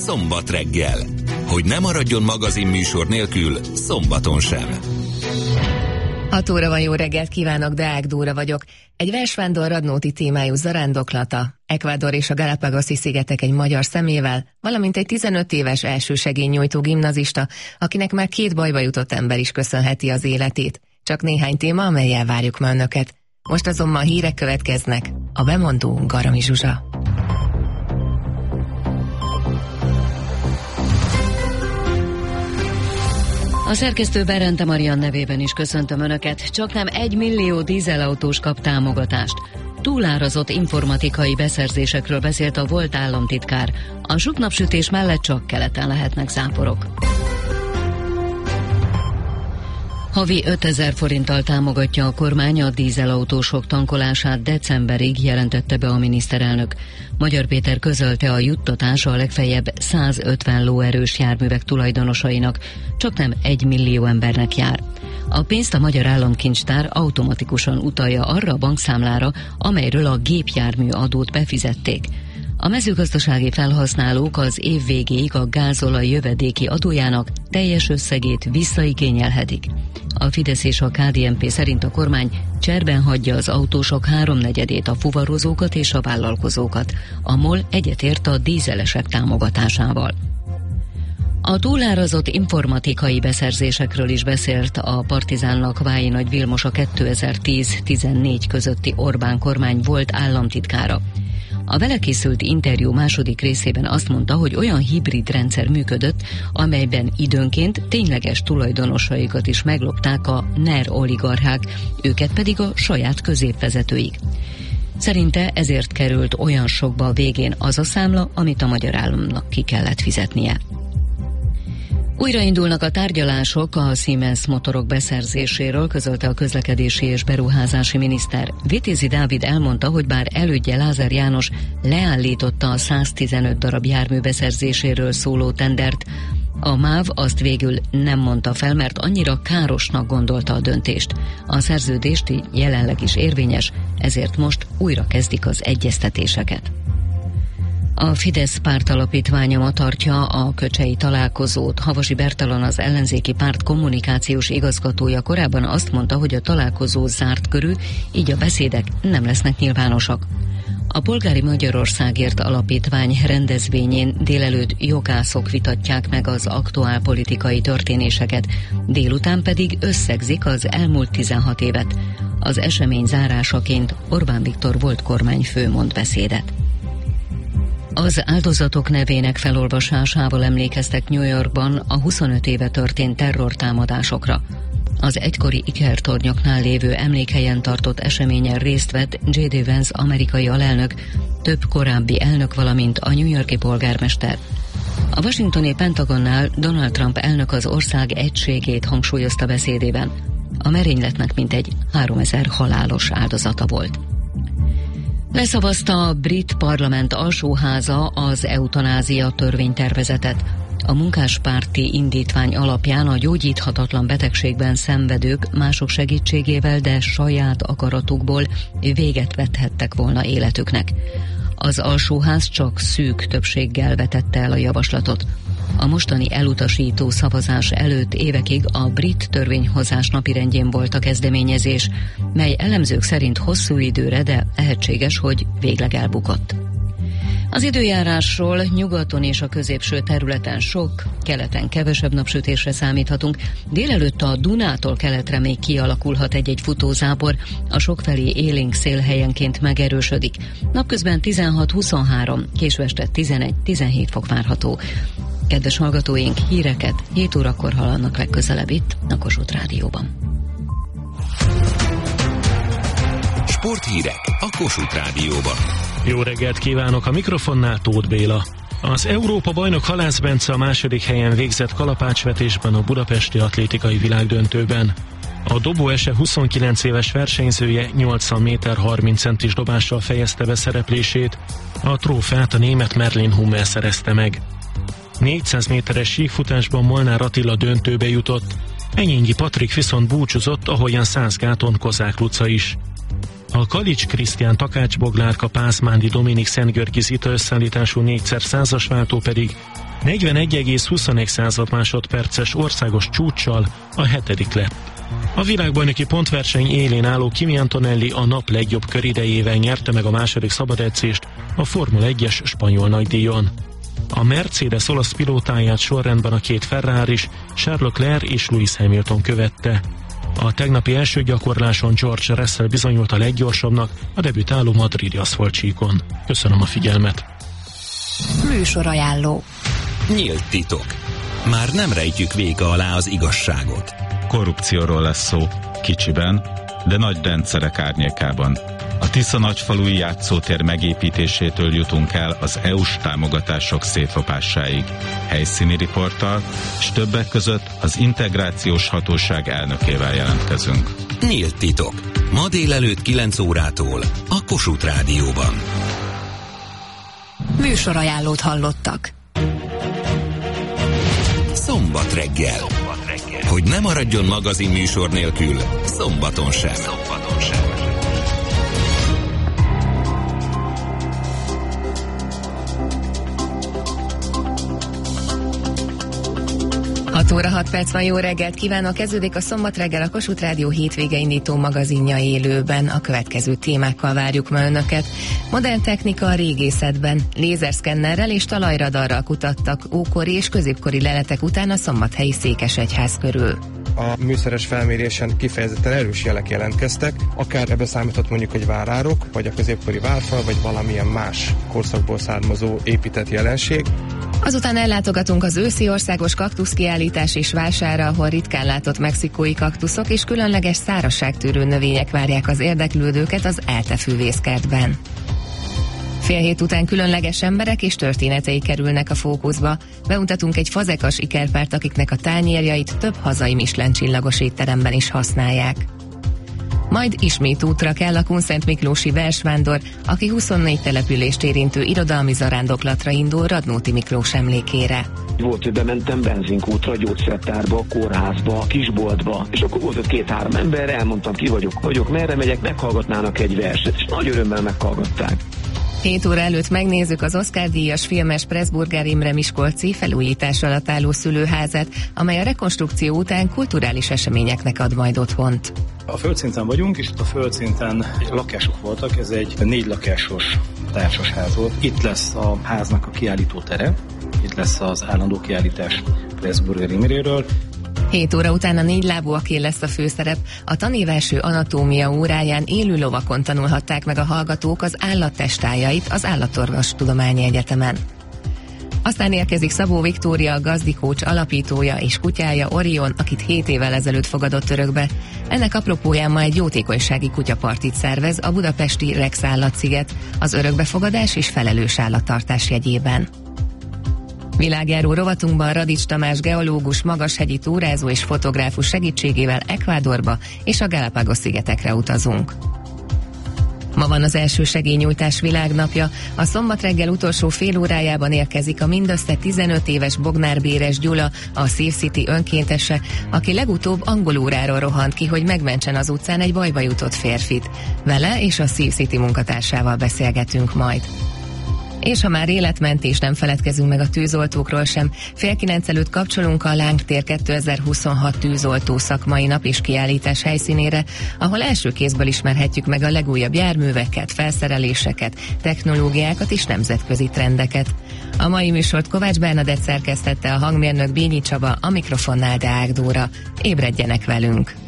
Szombat reggel. Hogy ne maradjon magazinműsor nélkül szombaton sem. 6 óra van, jó reggelt kívánok, Deák Dóra vagyok. Egy versvándor Radnóti témájú zarándoklata, Ecuador és a Galapagos-i szigetek egy magyar szemével, valamint egy 15 éves elsősegélynyújtó gimnazista, akinek már 2 bajba jutott ember is köszönheti az életét. Csak néhány téma, amellyel várjuk ma önöket. Most azonban hírek következnek. A bemondó Garami Zsuzsa. A szerkesztő Berente Marian nevében is köszöntöm Önöket. Csaknem 1 millió dízelautós kap támogatást. Túlárazott informatikai beszerzésekről beszélt a volt államtitkár. A sok napsütés mellett csak keleten lehetnek záporok. Havi 5000 forinttal támogatja a kormány a dízelautósok tankolását decemberig, jelentette be a miniszterelnök. Magyar Péter közölte, a juttatás a legfeljebb 150 lóerős járművek tulajdonosainak, csaknem 1 millió embernek jár. A pénzt a Magyar Államkincstár automatikusan utalja arra a bankszámlára, amelyről a gépjármű adót befizették. A mezőgazdasági felhasználók az év végéig a gázolaj jövedéki adójának teljes összegét visszaigényelhetik. A Fidesz és a KDNP szerint a kormány cserben hagyja az autósok 3/4-ét, a fuvarozókat és a vállalkozókat. A MOL egyetért a dízelesek támogatásával. A túlárazott informatikai beszerzésekről is beszélt a Partizánnak Vályi Nagy Vilmos, a 2010-14 közötti Orbán kormány volt államtitkára. A vele készült interjú második részében azt mondta, hogy olyan hibrid rendszer működött, amelyben időnként tényleges tulajdonosaikat is meglopták a NER oligarchák, őket pedig a saját középvezetőik. Szerinte ezért került olyan sokba a végén az a számla, amit a magyar államnak ki kellett fizetnie. Újraindulnak a tárgyalások a Siemens motorok beszerzéséről, közölte a közlekedési és beruházási miniszter. Vitézi Dávid elmondta, hogy bár elődje Lázár János leállította a 115 darab jármű beszerzéséről szóló tendert, a MÁV azt végül nem mondta fel, mert annyira károsnak gondolta a döntést. A szerződést jelenleg is érvényes, ezért most újra kezdik az egyeztetéseket. A Fidesz pártalapítványa ma tartja a köcsei találkozót. Havasi Bertalan, az ellenzéki párt kommunikációs igazgatója korábban azt mondta, hogy a találkozó zárt körű, így a beszédek nem lesznek nyilvánosak. A Polgári Magyarországért Alapítvány rendezvényén délelőtt jogászok vitatják meg az aktuál politikai történéseket, délután pedig összegzik az elmúlt 16 évet. Az esemény zárásaként Orbán Viktor volt kormányfő mond beszédet. Az áldozatok nevének felolvasásával emlékeztek New Yorkban a 25 éve történt terrortámadásokra. Az egykori ikertornyoknál lévő emlékhelyen tartott eseményen részt vett J.D. Vance amerikai alelnök, több korábbi elnök, valamint a New York-i polgármester. A washingtoni Pentagonnál Donald Trump elnök az ország egységét hangsúlyozta beszédében. A merényletnek mintegy 3000 halálos áldozata volt. Leszavazta a brit parlament alsóháza az eutanázia törvénytervezetet. A munkáspárti indítvány alapján a gyógyíthatatlan betegségben szenvedők mások segítségével, de saját akaratukból véget vethettek volna életüknek. Az alsóház csak szűk többséggel vetette el a javaslatot. A mostani elutasító szavazás előtt évekig a brit törvényhozás napirendjén volt a kezdeményezés, mely elemzők szerint hosszú időre, de lehetséges, hogy végleg elbukott. Az időjárásról: nyugaton és a középső területen sok, keleten kevesebb napsütésre számíthatunk. Délelőtt a Dunától keletre még kialakulhat egy-egy futózápor, a sokfelé élénk szél helyenként megerősödik. Napközben 16-23, késő este 11-17 fok várható. Kedves hallgatóink, híreket 7 órakor hallanak legközelebb itt, a Kossuth Rádióban. Sporthírek a Kossuth Rádióban. Jó reggelt kívánok, a mikrofonnál Tóth Béla. Az Európa-bajnok Halász Bence a második helyen végzett kalapácsvetésben a budapesti atlétikai világdöntőben. A dobóese 29 éves versenyzője 80 méter 30 centis dobással fejezte be szereplését, a trófeát a német Merlin Hummel szerezte meg. 400 méteres síkfutásban Molnár Attila döntőbe jutott, Enyényi Patrik viszont búcsúzott, ahogyan 100 gáton Kozák Luca is. A Kalics Krisztián Takács Boglárka Pázmándi Dominik Szentgyörgyi Zita összeállítású 4x100-as váltó pedig 41,21 másodperces országos csúccsal a 7. lett. A világbajnoki pontverseny élén álló Kimi Antonelli a nap legjobb köridejével nyerte meg a második szabadedzést a Formula 1-es spanyol nagydíjon. A Mercedes olasz pilótáját sorrendben a két Ferraris, Charles Leclerc és Lewis Hamilton követte. A tegnapi első gyakorláson George Russell bizonyult a leggyorsabbnak a debütáló madridi aszfaltsíkon. Köszönöm a figyelmet! Műsorajánló. Nyílt titok. Már nem rejtjük véka alá az igazságot. Korrupcióról lesz szó, kicsiben, de nagy rendszerek árnyékában. A Tisza nagyfalui játszótér megépítésétől jutunk el az EU-s támogatások szétlopásáig. Helyszíni riporttal, és többek között az Integrációs Hatóság elnökével jelentkezünk. Nyílt titok. Ma délelőtt 9 órától a Kossuth Rádióban. Műsorajánlót hallottak. Szombat reggel. Hogy ne maradjon magazin műsor nélkül, szombaton sem. Hat óra 6 perc van, jó reggelt kívánok! Kezdődik a Szombat reggel, a Kossuth Rádió hétvége indító magazinja élőben. A következő témákkal várjuk ma önöket. Modern technika a régészetben. Lézerszkennerrel és talajradarral kutattak ókori és középkori leletek után a szombathelyi székesegyház körül. A műszeres felmérésen kifejezetten erős jelek jelentkeztek, akár ebbe számíthat mondjuk egy várárok, vagy a középkori várfal, vagy valamilyen más korszakból származó épített jelenség. Azután ellátogatunk az őszi országos kaktuszkiállítás és vására, ahol ritkán látott mexikói kaktuszok és különleges szárazságtűrő növények várják az érdeklődőket az ELTE fűvészkertben. Fél hét után különleges emberek és történetei kerülnek a fókuszba. Bemutatunk egy fazekas ikerpárt, akiknek a tányérjait több hazai Michelin csillagos étteremben is használják. Majd ismét útra kell a Kunszentmiklósi versvándor, aki 24 települést érintő irodalmi zarándoklatra indul Radnóti Miklós emlékére. Volt, hogy bementem benzinkútra, gyógyszertárba, kórházba, kisboltba, és akkor volt ott 2-3 ember, elmondtam, ki vagyok, merre megyek, meghallgatnának egy verset, és nagy örömmel meghallgatták. 7 óra előtt megnézzük az Oscar-díjas filmes Pressburger Imre miskolci felújítás alatt álló szülőházát, amely a rekonstrukció után kulturális eseményeknek ad majd otthont. A földszinten vagyunk, és itt a földszinten lakások voltak, ez egy 4 lakásos társasház volt. Itt lesz a háznak a kiállító tere, itt lesz az állandó kiállítás Pressburger Imréről. 7 óra után a 4 lábúaké lesz a főszerep. A tanév első anatómia óráján élő lovakon tanulhatták meg a hallgatók az állattestájait az Állatorvostudományi Egyetemen. Aztán érkezik Szabó Viktória, a gazdikócs alapítója és kutyája Orion, akit 7 évvel ezelőtt fogadott örökbe. Ennek apropóján ma egy jótékonysági kutyapartit szervez a budapesti Rex Állatsziget, az örökbefogadás és felelős állattartás jegyében. Világjáró rovatunkban Radics Tamás geológus, magashegyi túrázó és fotográfus segítségével Ecuadorba és a Galápagos-szigetekre utazunk. Ma van az első segélynyújtás világnapja. A szombat reggel utolsó fél órájában érkezik a mindössze 15 éves Bognár Béres Gyula, a Safe City önkéntese, aki legutóbb angol óráról rohant ki, hogy megmentsen az utcán egy bajba jutott férfit. Vele és a Safe City munkatársával beszélgetünk majd. És ha már életmentés, nem feledkezünk meg a tűzoltókról sem. 8:30 előtt kapcsolunk a Lángtér 2026 tűzoltó szakmai nap és kiállítás helyszínére, ahol első kézből ismerhetjük meg a legújabb járműveket, felszereléseket, technológiákat és nemzetközi trendeket. A mai műsort Kovács Bernadett szerkesztette, a hangmérnök Bényi Csaba, a mikrofonnál Deák Dóra. Ébredjenek velünk!